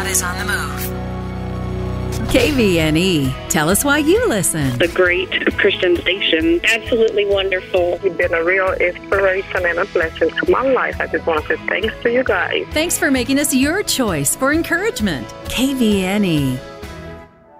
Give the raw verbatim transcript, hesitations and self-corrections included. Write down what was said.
God is on the move. K V N E. Tell us why you listen. The great Christian station. Absolutely wonderful. You've been a real inspiration and a blessing to my life. I just want to say thanks to you guys. Thanks for making us your choice for encouragement. K V N E.